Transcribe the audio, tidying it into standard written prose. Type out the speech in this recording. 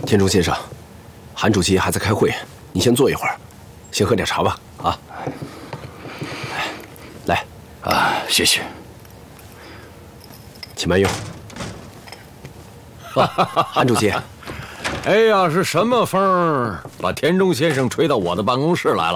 田中先生，韩主席还在开会，你先坐一会儿，先喝点茶吧。啊，来， 谢谢， 请慢用。韩主席， 哎呀，是什么风把田中先生吹到我的办公室来了？